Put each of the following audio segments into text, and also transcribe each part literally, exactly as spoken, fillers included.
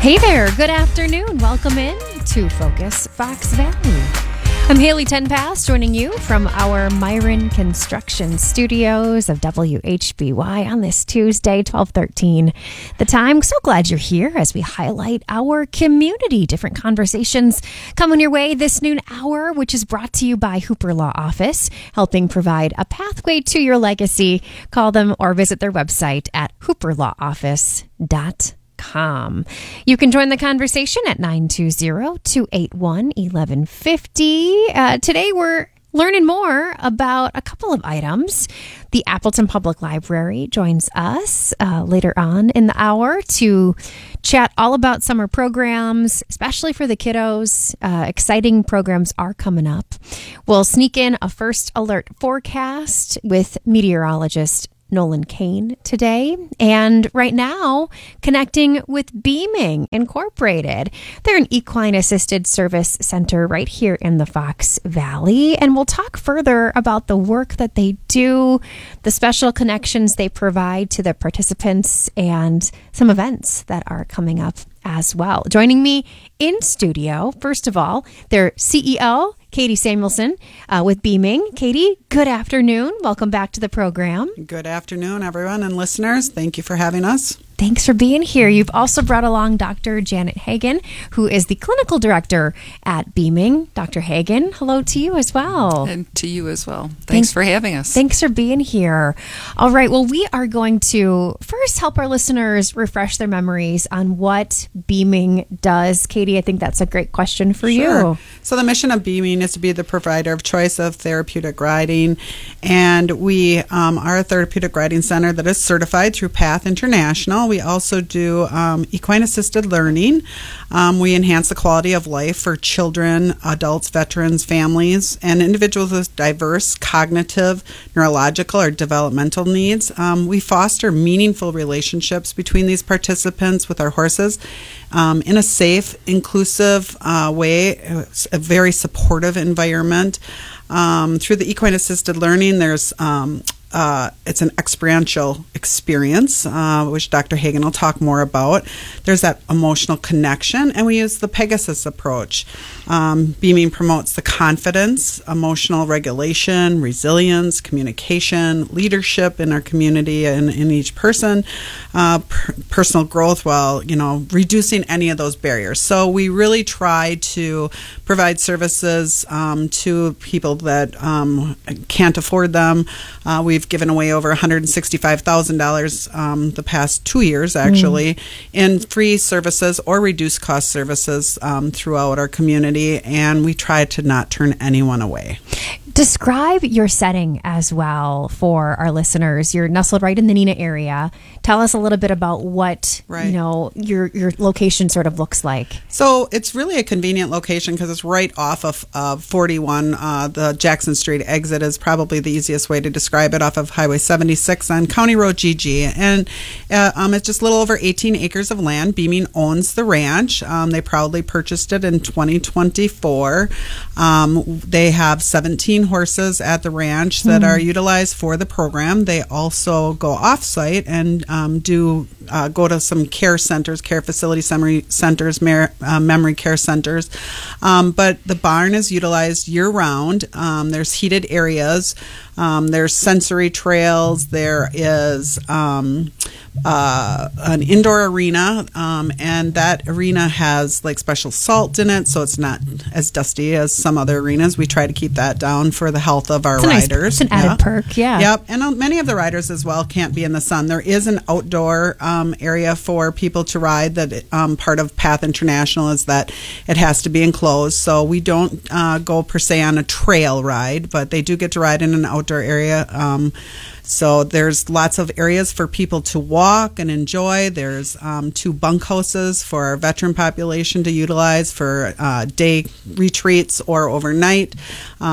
Hey there, good afternoon. Welcome in to Focus Fox Valley. I'm Haley Tenpass, joining you from our Myron Construction Studios of W H B Y on this Tuesday, twelve thirteen. The time. So glad you're here as we highlight our community. Different conversations coming your way this noon hour, which is brought to you by Hooper Law Office, helping provide a pathway to your legacy. Call them or visit their website at hooper law office dot com. You can join the conversation at nine two zero, two eight one, one one five zero. Uh, today we're learning more about a couple of items. The Appleton Public Library joins us uh, later on in the hour to chat all about summer programs, especially for the kiddos. Uh, exciting programs are coming up. We'll sneak in a first alert forecast with meteorologist Nolan Kane today. And right now, connecting with Beaming Incorporated. They're an equine assisted service center right here in the Fox Valley. And we'll talk further about the work that they do, the special connections they provide to the participants, and some events that are coming up as well. Joining me in studio, first of all, their C E O, Katie Samuelson, uh, with Beaming. Katie, good afternoon. Welcome back to the program. Good afternoon, everyone and listeners. Thank you for having us. Thanks for being here. You've also brought along Doctor Janet Hagen, who is the clinical director at Beaming. Doctor Hagen, hello to you as well. And to you as well. Thanks, Thanks for having us. Thanks for being here. All right. Well, we are going to first help our listeners refresh their memories on what Beaming does. Katie, I think that's a great question for Sure. you. So the mission of Beaming is to be the provider of choice of therapeutic riding. And we um, are a therapeutic riding center that is certified through PATH International. We also do um, equine-assisted learning. Um, we enhance the quality of life for children, adults, veterans, families, and individuals with diverse cognitive, neurological, or developmental needs. Um, we foster meaningful relationships between these participants with our horses um, in a safe, inclusive uh, way, a very supportive environment. Um, through the equine-assisted learning, there's um, Uh, it's an experiential experience, uh, which Doctor Hagen will talk more about. There's that emotional connection, and we use the Pegasus approach. Um, Beaming promotes the confidence, emotional regulation, resilience, communication, leadership in our community and in each person, uh, per- personal growth while, you know, reducing any of those barriers. So we really try to provide services um, to people that um, can't afford them. Uh, we've given away over one hundred sixty-five thousand dollars um, the past two years, actually, mm. in free services or reduced cost services um, throughout our community, and we try to not turn anyone away. Describe your setting as well for our listeners. You're nestled right in the Neenah area. Tell us a little bit about what right. you know your your location sort of looks like. So it's really a convenient location because it's right off of uh, forty-one. Uh, the Jackson Street exit is probably the easiest way to describe it, off of Highway seventy-six on County Road G G. And uh, um, it's just a little over eighteen acres of land. Beaming owns the ranch. Um, they proudly purchased it in twenty twenty-four. Um, they have seventeen horses at the ranch that mm. are utilized for the program. They also go off-site and um, do uh, go to some care centers, care facility summary centers, mer- uh, memory care centers. Um, but the barn is utilized year-round. Um, there's heated areas. Um, there's sensory trails. There is um, uh, an indoor arena, um, and that arena has like special salt in it, so it's not as dusty as some other arenas. We try to keep that down for the health of our it's riders. Nice, it's an added yeah. perk, yeah. Yep, and uh, many of the riders as well can't be in the sun. There is an outdoor um, area for people to ride. That um, part of PATH International is that it has to be enclosed, so we don't uh, go per se on a trail ride, but they do get to ride in an outdoor area. Um, So there's lots of areas for people to walk and enjoy. There's um, two bunkhouses for our veteran population to utilize for uh, day retreats or overnight. Um, we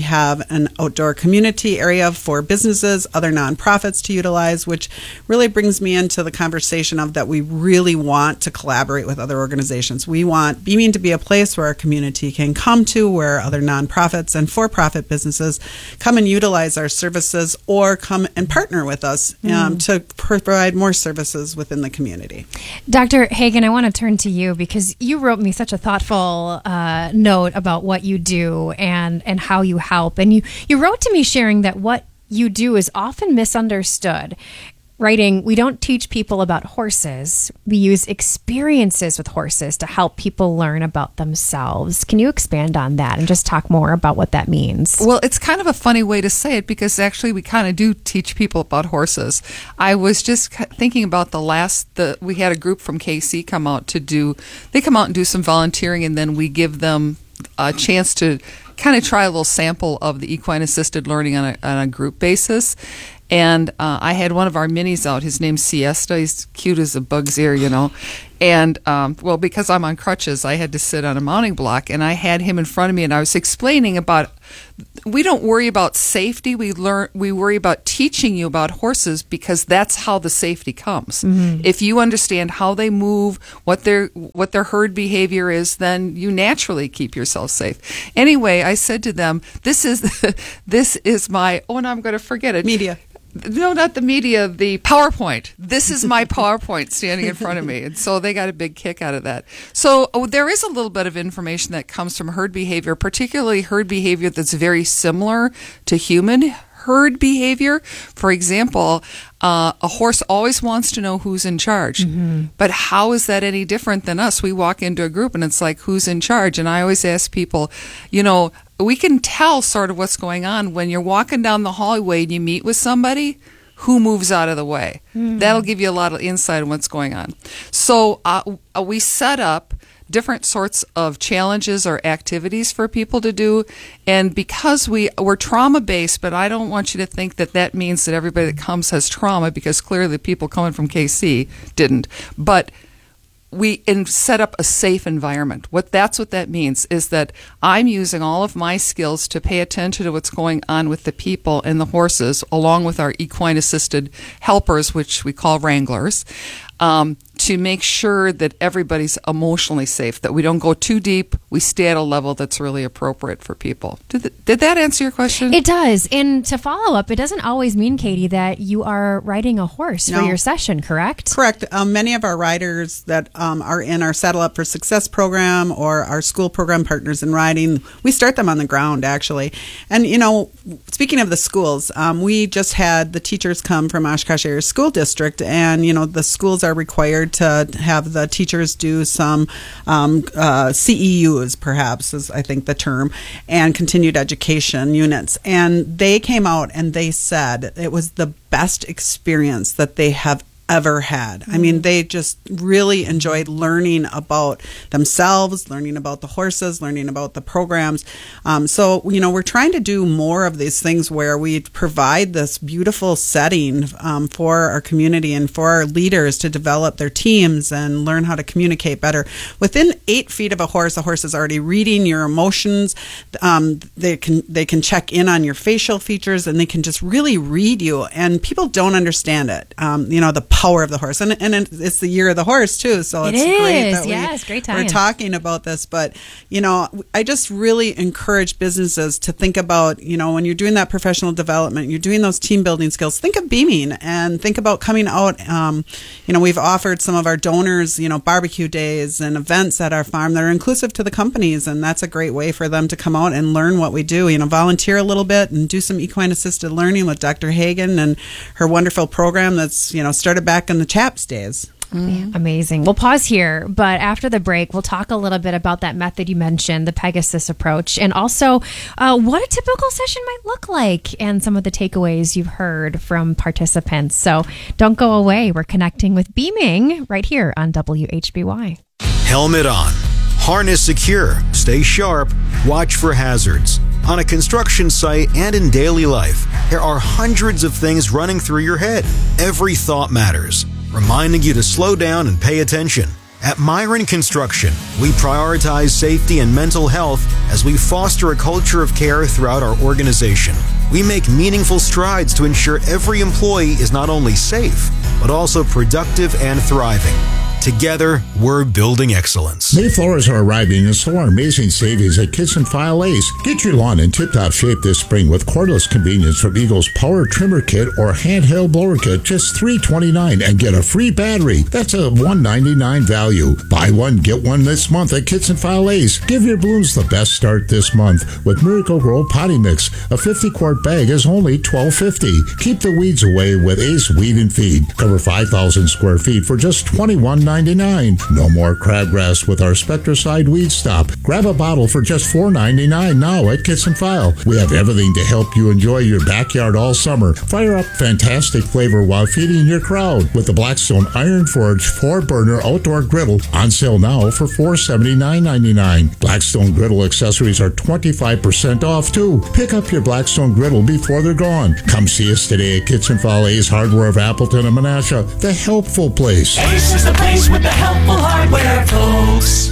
have an outdoor community area for businesses, other nonprofits to utilize, which really brings me into the conversation of that we really want to collaborate with other organizations. We want Beaming to be a place where our community can come to, where other nonprofits and for-profit businesses come and utilize our services or come and partner with us um, mm. to provide more services within the community. Doctor Hagen, I want to turn to you because you wrote me such a thoughtful uh, note about what you do and, and how you help. And you, you wrote to me sharing that what you do is often misunderstood. Writing, we don't teach people about horses. We use experiences with horses to help people learn about themselves. Can you expand on that and just talk more about what that means? Well, it's kind of a funny way to say it because actually we kind of do teach people about horses. I was just thinking about the last, the we had a group from K C come out to do, they come out and do some volunteering, and then we give them a chance to kind of try a little sample of the equine assisted learning on a, on a group basis. And uh, I had one of our minis out. His name's Siesta. He's cute as a bug's ear, you know. And, um, well, because I'm on crutches, I had to sit on a mounting block. And I had him in front of me, and I was explaining about, we don't worry about safety. We learn. We worry about teaching you about horses because that's how the safety comes. Mm-hmm. If you understand how they move, what their what their herd behavior is, then you naturally keep yourself safe. Anyway, I said to them, this is, this is my, oh, and I'm going to forget it. Media. No, not the media, the PowerPoint. This is my PowerPoint standing in front of me. And so they got a big kick out of that. So oh, there is a little bit of information that comes from herd behavior, particularly herd behavior that's very similar to human herd behavior. For example, uh, a horse always wants to know who's in charge. Mm-hmm. But how is that any different than us? We walk into a group and it's like, who's in charge? And I always ask people, you know, we can tell sort of what's going on when you're walking down the hallway and you meet with somebody who moves out of the way. Mm-hmm. That'll give you a lot of insight on what's going on. So uh, we set up different sorts of challenges or activities for people to do. And because we, we're trauma-based, but I don't want you to think that that means that everybody that comes has trauma, because clearly the people coming from K C didn't. But we and set up a safe environment. What that's what that means is that I'm using all of my skills to pay attention to what's going on with the people and the horses, along with our equine-assisted helpers, which we call wranglers, um, to make sure that everybody's emotionally safe, that we don't go too deep, we stay at a level that's really appropriate for people. Did, th- did that answer your question? It does. And to follow up, it doesn't always mean, Katie, that you are riding a horse no. for your session, correct? Correct. Um, many of our riders that um, are in our Saddle Up for Success program or our school program Partners in Riding, we start them on the ground, actually. And, you know, speaking of the schools, um, we just had the teachers come from Oshkosh Area School District, and, you know, the schools are required to have the teachers do some um, uh, C E Us, perhaps is I think the term, and continued education units. And they came out and they said it was the best experience that they have ever had. Mm-hmm. I mean, they just really enjoyed learning about themselves, learning about the horses, learning about the programs. Um, so, you know, we're trying to do more of these things where we provide this beautiful setting um, for our community and for our leaders to develop their teams and learn how to communicate better. Within eight feet of a horse, a horse is already reading your emotions. Um, they can they can check in on your facial features, and they can just really read you. And people don't understand it. Um, you know, the power of the horse, and and it's the year of the horse too, so it it's is. great that we, yes, great time. we're talking about this. But you know, I just really encourage businesses to think about, you know, when you're doing that professional development, you're doing those team building skills, think of Beaming and think about coming out. Um, you know, we've offered some of our donors, you know, barbecue days and events at our farm that are inclusive to the companies, and that's a great way for them to come out and learn what we do. You know, volunteer a little bit and do some equine assisted learning with Doctor Hagen and her wonderful program that's, you know, started back in the CHAPS days. Mm. Amazing. We'll pause here, but after the break, we'll talk a little bit about that method you mentioned, the Pegasus approach, and also uh, what a typical session might look like and some of the takeaways you've heard from participants. So don't go away. We're connecting with Beaming right here on W H B Y. Helmet on. Harness secure. Stay sharp. Watch for hazards. On a construction site and in daily life, there are hundreds of things running through your head. Every thought matters, reminding you to slow down and pay attention. At Myron Construction, we prioritize safety and mental health as we foster a culture of care throughout our organization. We make meaningful strides to ensure every employee is not only safe, but also productive and thriving. Together, we're building excellence. Mayflowers are arriving, and so are amazing savings at Kitson File Ace. Get your lawn in tip-top shape this spring with cordless convenience from Eagle's Power Trimmer Kit or Handheld Blower Kit, just three dollars and twenty-nine cents, and get a free battery. That's a one dollar and ninety-nine cents value. Buy one, get one this month at Kitson File Ace. Give your blooms the best start this month with Miracle Grow Potting Mix. A fifty-quart bag is only twelve fifty. Keep the weeds away with Ace Weed and Feed. Cover five thousand square feet for just twenty-one ninety-nine. No more crabgrass with our Spectracide Weed Stop. Grab a bottle for just four ninety-nine now at Kitson File. We have everything to help you enjoy your backyard all summer. Fire up fantastic flavor while feeding your crowd with the Blackstone Iron Forge four burner outdoor griddle on sale now for four seventy-nine ninety-nine. Blackstone griddle accessories are twenty-five percent off too. Pick up your Blackstone griddle before they're gone. Come see us today at Kitson File Ace Hardware of Appleton and Menasha, the helpful place. Ace is the place with the helpful hardware, folks.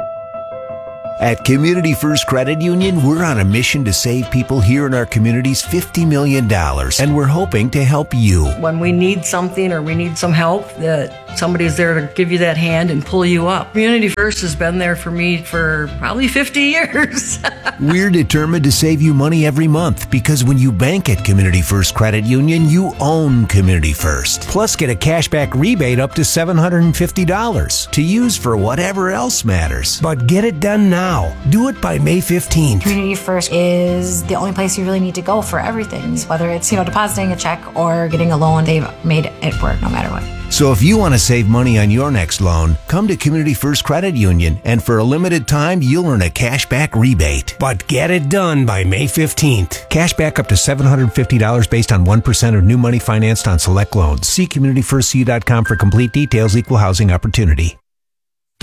At Community First Credit Union, we're on a mission to save people here in our communities fifty million dollars, and we're hoping to help you. When we need something or we need some help, that somebody's there to give you that hand and pull you up. Community First has been there for me for probably fifty years. We're determined to save you money every month because when you bank at Community First Credit Union, you own Community First. Plus, get a cashback rebate up to seven hundred fifty dollars to use for whatever else matters. But get it done now. Do it by May fifteenth. Community First is the only place you really need to go for everything. Whether it's, you know, depositing a check or getting a loan, they've made it work no matter what. So if you want to save money on your next loan, come to Community First Credit Union, and for a limited time, you'll earn a cashback rebate. But get it done by May fifteenth. Cashback up to seven hundred fifty dollars based on one percent of new money financed on select loans. See community first c u dot com for complete details. Equal housing opportunity.